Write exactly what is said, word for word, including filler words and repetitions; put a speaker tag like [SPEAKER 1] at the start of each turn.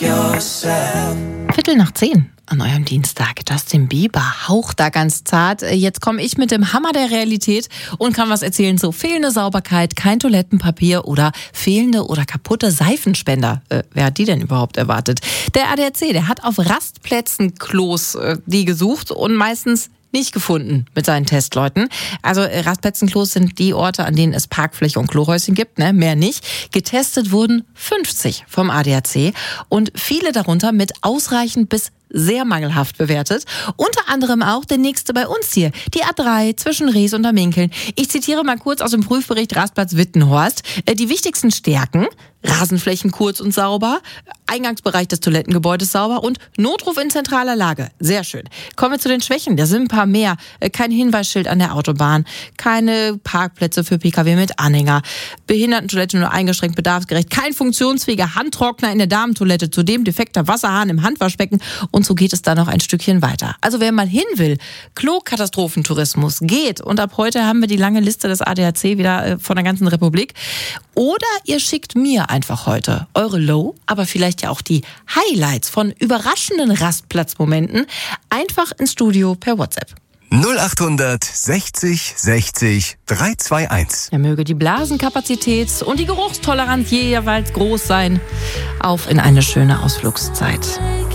[SPEAKER 1] Viertel nach zehn an eurem Dienstag. Justin Bieber haucht da ganz zart. Jetzt komme ich mit dem Hammer der Realität und kann was erzählen zu fehlende Sauberkeit, kein Toilettenpapier oder fehlende oder kaputte Seifenspender. Äh, wer hat die denn überhaupt erwartet? Der A D A C, der hat auf Rastplätzen Klos äh, die gesucht und meistens nicht gefunden mit seinen Testleuten. Also Rastplätzenklos sind die Orte, an denen es Parkfläche und Klohäuschen gibt, ne? Mehr nicht. Getestet wurden fünfzig vom A D A C und viele darunter mit ausreichend bis sehr mangelhaft bewertet. Unter anderem auch der nächste bei uns hier, die A drei zwischen Rees und Minkeln. Ich zitiere mal kurz aus dem Prüfbericht Rastplatz Wittenhorst. Die wichtigsten Stärken: Rasenflächen kurz und sauber, Eingangsbereich des Toilettengebäudes sauber und Notruf in zentraler Lage. Sehr schön. Kommen wir zu den Schwächen. Da sind ein paar mehr. Kein Hinweisschild an der Autobahn, keine Parkplätze für Pkw mit Anhänger, Behindertentoilette nur eingeschränkt bedarfsgerecht, kein funktionsfähiger Handtrockner in der Damentoilette, zudem defekter Wasserhahn im Handwaschbecken und so geht es dann noch ein Stückchen weiter. Also wer mal hin will, Klo-Katastrophentourismus geht und ab heute haben wir die lange Liste des A D A C wieder von der ganzen Republik. Oder ihr schickt mir einfach heute eure Low, aber vielleicht ja auch die Highlights von überraschenden Rastplatzmomenten einfach ins Studio per WhatsApp.
[SPEAKER 2] null achthundert sechzig sechzig dreihundertzweiundundzwanzig.
[SPEAKER 1] Ja, möge die Blasenkapazität und die Geruchstoleranz jeweils groß sein. Auf in eine schöne Ausflugszeit.